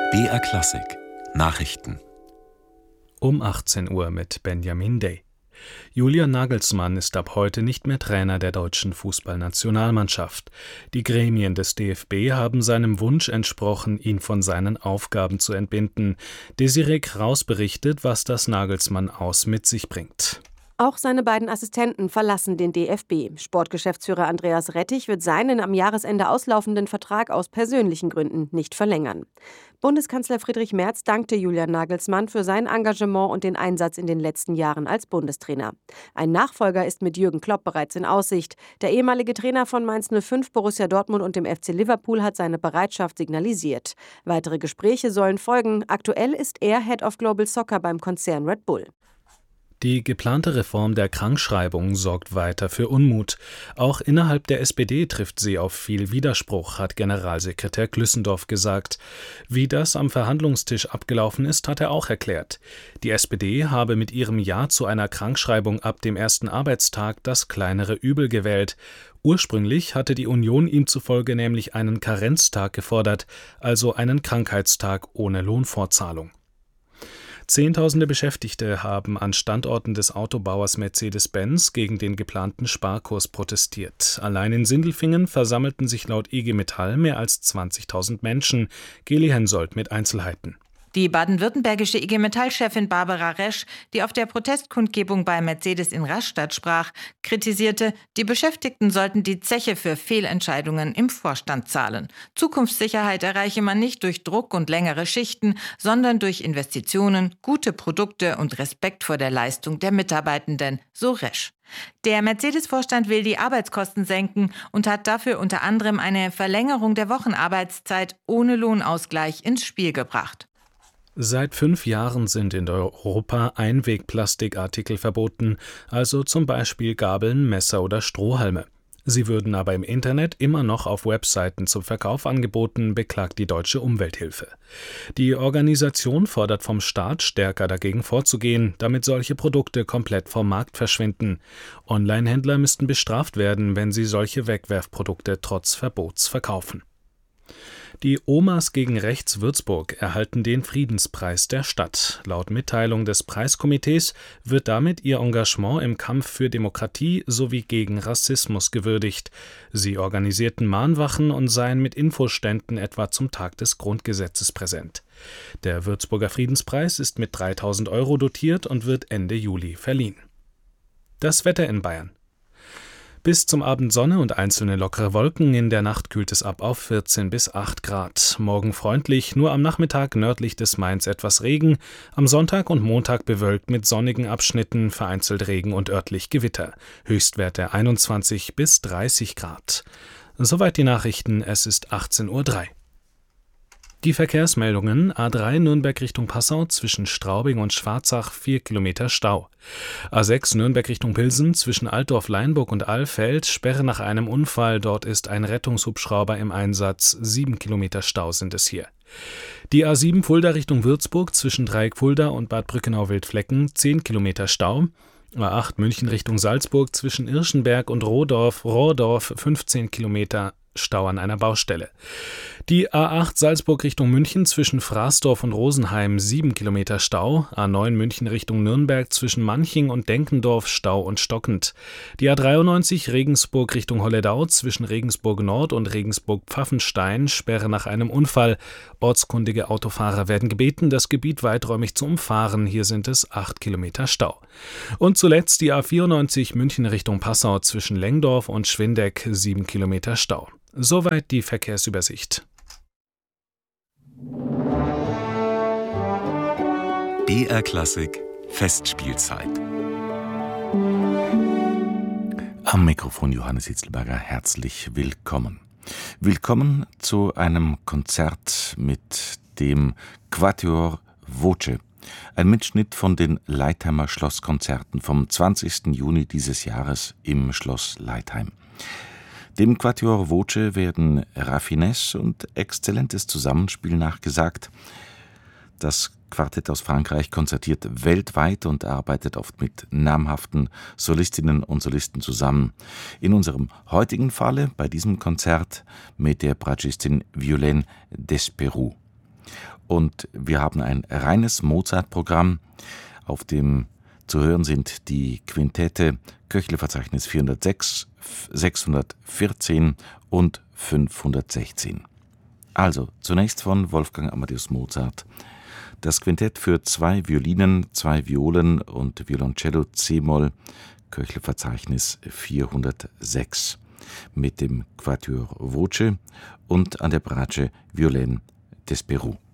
BR Klassik Nachrichten Um 18 Uhr mit Benjamin Day. Julian Nagelsmann ist ab heute nicht mehr Trainer der deutschen Fußballnationalmannschaft. Die Gremien des DFB haben seinem Wunsch entsprochen, ihn von seinen Aufgaben zu entbinden. Desiree Kraus berichtet, was das Nagelsmann-Aus mit sich bringt. Auch seine beiden Assistenten verlassen den DFB. Sportgeschäftsführer Andreas Rettich wird seinen am Jahresende auslaufenden Vertrag aus persönlichen Gründen nicht verlängern. Bundeskanzler Friedrich Merz dankte Julian Nagelsmann für sein Engagement und den Einsatz in den letzten Jahren als Bundestrainer. Ein Nachfolger ist mit Jürgen Klopp bereits in Aussicht. Der ehemalige Trainer von Mainz 05, Borussia Dortmund und dem FC Liverpool hat seine Bereitschaft signalisiert. Weitere Gespräche sollen folgen. Aktuell ist er Head of Global Soccer beim Konzern Red Bull. Die geplante Reform der Krankschreibung sorgt weiter für Unmut. Auch innerhalb der SPD trifft sie auf viel Widerspruch, hat Generalsekretär Glüssendorf gesagt. Wie das am Verhandlungstisch abgelaufen ist, hat er auch erklärt. Die SPD habe mit ihrem Ja zu einer Krankschreibung ab dem ersten Arbeitstag das kleinere Übel gewählt. Ursprünglich hatte die Union ihm zufolge nämlich einen Karenztag gefordert, also einen Krankheitstag ohne Lohnfortzahlung. Zehntausende Beschäftigte haben an Standorten des Autobauers Mercedes-Benz gegen den geplanten Sparkurs protestiert. Allein in Sindelfingen versammelten sich laut IG Metall mehr als 20.000 Menschen. Geli Hensoldt mit Einzelheiten. Die baden-württembergische IG Metall-Chefin Barbara Resch, die auf der Protestkundgebung bei Mercedes in Rastatt sprach, kritisierte, die Beschäftigten sollten die Zeche für Fehlentscheidungen im Vorstand zahlen. Zukunftssicherheit erreiche man nicht durch Druck und längere Schichten, sondern durch Investitionen, gute Produkte und Respekt vor der Leistung der Mitarbeitenden, so Resch. Der Mercedes-Vorstand will die Arbeitskosten senken und hat dafür unter anderem eine Verlängerung der Wochenarbeitszeit ohne Lohnausgleich ins Spiel gebracht. Seit 5 Jahren sind in Europa Einwegplastikartikel verboten, also zum Beispiel Gabeln, Messer oder Strohhalme. Sie würden aber im Internet immer noch auf Webseiten zum Verkauf angeboten, beklagt die Deutsche Umwelthilfe. Die Organisation fordert vom Staat, stärker dagegen vorzugehen, damit solche Produkte komplett vom Markt verschwinden. Onlinehändler müssten bestraft werden, wenn sie solche Wegwerfprodukte trotz Verbots verkaufen. Die Omas gegen Rechts Würzburg erhalten den Friedenspreis der Stadt. Laut Mitteilung des Preiskomitees wird damit ihr Engagement im Kampf für Demokratie sowie gegen Rassismus gewürdigt. Sie organisierten Mahnwachen und seien mit Infoständen etwa zum Tag des Grundgesetzes präsent. Der Würzburger Friedenspreis ist mit 3.000 € dotiert und wird Ende Juli verliehen. Das Wetter in Bayern. Bis zum Abend Sonne und einzelne lockere Wolken, in der Nacht kühlt es ab auf 14 bis 8 Grad. Morgen freundlich, nur am Nachmittag nördlich des Mains etwas Regen, am Sonntag und Montag bewölkt mit sonnigen Abschnitten, vereinzelt Regen und örtlich Gewitter. Höchstwerte 21 bis 30 Grad. Soweit die Nachrichten, es ist 18:03 Uhr. Die Verkehrsmeldungen: A3 Nürnberg Richtung Passau zwischen Straubing und Schwarzach 4 Kilometer Stau. A6 Nürnberg Richtung Pilsen zwischen Altdorf-Leinburg und Alfeld Sperre nach einem Unfall, dort ist ein Rettungshubschrauber im Einsatz, 7 Kilometer Stau sind es hier. Die A7 Fulda Richtung Würzburg zwischen Dreieck Fulda und Bad Brückenau-Wildflecken 10 Kilometer Stau. A8 München Richtung Salzburg zwischen Irschenberg und Rohrdorf 15 Kilometer Stau an einer Baustelle. Die A8 Salzburg Richtung München zwischen Fraßdorf und Rosenheim 7 Kilometer Stau. A9 München Richtung Nürnberg zwischen Manching und Denkendorf Stau und stockend. Die A93 Regensburg Richtung Holledau zwischen Regensburg Nord und Regensburg Pfaffenstein Sperre nach einem Unfall. Ortskundige Autofahrer werden gebeten, das Gebiet weiträumig zu umfahren. Hier sind es 8 Kilometer Stau. Und zuletzt die A94 München Richtung Passau zwischen Lengdorf und Schwindeck 7 Kilometer Stau. Soweit die Verkehrsübersicht. BR Klassik Festspielzeit. Am Mikrofon Johannes Hitzelberger, herzlich willkommen. Willkommen zu einem Konzert mit dem Quatuor Voce. Ein Mitschnitt von den Leitheimer Schlosskonzerten vom 20. Juni dieses Jahres im Schloss Leitheim. Dem Quatuor Voce werden Raffinesse und exzellentes Zusammenspiel nachgesagt. Das Quartett aus Frankreich konzertiert weltweit und arbeitet oft mit namhaften Solistinnen und Solisten zusammen. In unserem heutigen Falle, bei diesem Konzert, mit der Bratschiistin Violaine Desperoux. Und wir haben ein reines Mozart-Programm, auf dem zu hören sind die Quintette Köchlerverzeichnis 406, 614 und 516. Also zunächst von Wolfgang Amadeus Mozart das Quintett für 2 Violinen, 2 Violen und Violoncello c-Moll, Köchlerverzeichnis 406, mit dem Quatuor Voce und an der Bratsche Violaine Desperou.